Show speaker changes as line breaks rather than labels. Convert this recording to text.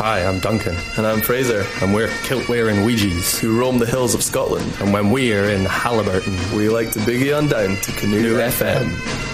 Hi, I'm Duncan.
And I'm Fraser.
And we're kilt-wearing Ouija's,
who roam the hills of Scotland.
And when we're in Halliburton,
we like to biggie on down to Canoe FM.